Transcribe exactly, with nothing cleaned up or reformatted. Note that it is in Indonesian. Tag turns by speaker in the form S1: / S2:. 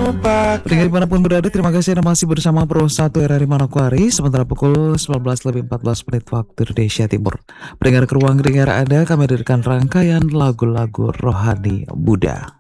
S1: Pendengar dimanapun berada, terima kasih Anda masih bersama Pro satu R R I Manokwari. Sementara pukul sembilan belas lebih empat belas menit waktu Indonesia Timur. Pendengar ke ruang dengar Anda, kami hadirkan rangkaian lagu-lagu rohani Buddha.